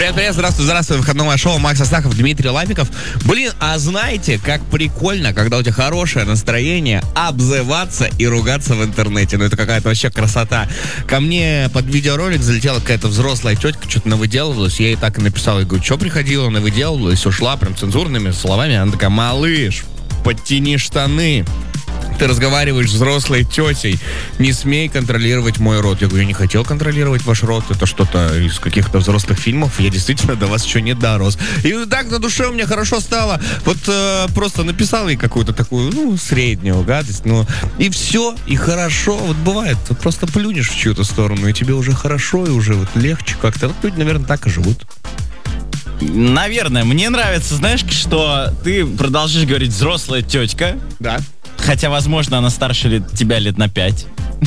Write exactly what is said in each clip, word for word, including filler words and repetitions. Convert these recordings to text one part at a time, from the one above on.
Привет, привет, здравствуй, здравствуй, выходное шоу, Макс Астахов, Дмитрий Лапиков. Блин, а знаете, как прикольно, когда у тебя хорошее настроение, обзываться и ругаться в интернете. Ну это какая-то вообще красота. Ко мне под видеоролик залетела какая-то взрослая тетка, что-то навыделывалась, я ей так и написал, я говорю, что приходила, навыделывалась, ушла прям цензурными словами. Она такая: малыш, подтяни штаны. Ты разговариваешь с взрослой тетей, не смей контролировать мой рот. Я говорю, я не хотел контролировать ваш рот, это что-то из каких-то взрослых фильмов, я действительно до вас еще не дорос. И так на душе у меня хорошо стало. Вот э, просто написал ей какую-то такую, ну, среднюю гадость, ну, и все, и хорошо. Вот бывает, вот просто плюнешь в чью-то сторону, и тебе уже хорошо, и уже вот легче как-то. Вот люди, наверное, так и живут. Наверное, мне нравится, знаешь, что ты продолжишь говорить взрослая тетка. Да. Хотя, возможно, она старше лет, тебя лет на пять.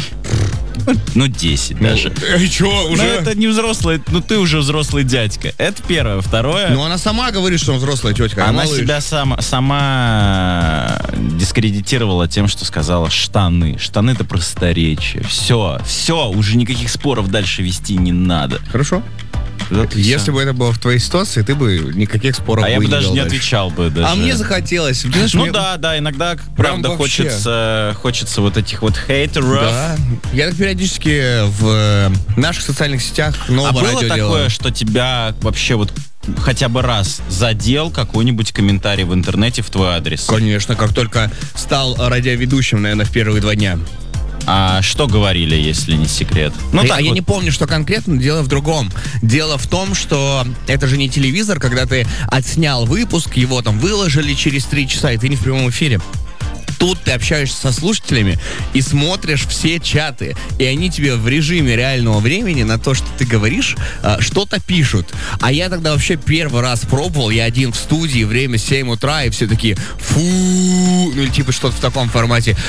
Ну, десять даже. И что, уже? Ну, это не взрослый, ну ты уже взрослый дядька. Это первое. Второе. Ну, она сама говорит, что взрослая тетка. Она себя сама, сама дискредитировала тем, что сказала штаны. Штаны — это просторечие. Все, все, уже никаких споров дальше вести не надо. Хорошо. Вот Если бы это было в твоей ситуации, ты бы никаких споров а бы я бы не даже вел не дальше. отвечал бы даже. А мне захотелось. Знаешь, ну мне... да, да, иногда, правда, вообще. хочется, хочется вот этих вот хейтеров. Да. Я так периодически в наших социальных сетях нового а было радио такое, делаю. что тебя вообще вот хотя бы раз задел какой-нибудь комментарий в интернете в твой адрес? Конечно, как только стал радиоведущим, наверное, в первые два дня. А что говорили, если не секрет? Ну, а так я вот. не помню, что конкретно, дело в другом. Дело в том, что это же не телевизор, когда ты отснял выпуск, его там выложили через три часа, и ты не в прямом эфире. Тут ты общаешься со слушателями и смотришь все чаты, и они тебе в режиме реального времени на то, что ты говоришь, что-то пишут. А я тогда вообще первый раз пробовал, я один в студии, время семь утра, и все такие: фу, ну или типа что-то в таком формате.